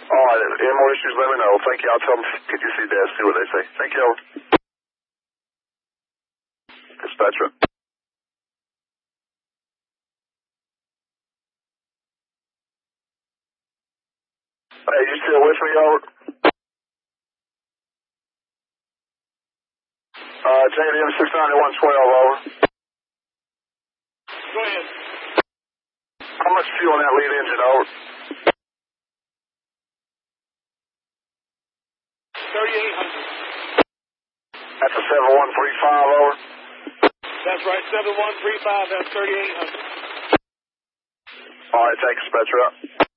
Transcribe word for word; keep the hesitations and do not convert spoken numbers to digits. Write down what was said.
All right, any more issues, let me know. Thank you. I'll tell them to get you see Dad, see what they say. Thank you. Dispatcher. Hey, you still with me, over? Uh, J D M six ninety-one twelve, over. Go ahead. How much fuel in that lead engine, over? thirty-eight hundred. That's a seven one three five, over. That's right, seven one three five, that's thirty-eight hundred. All right, take dispatcher up.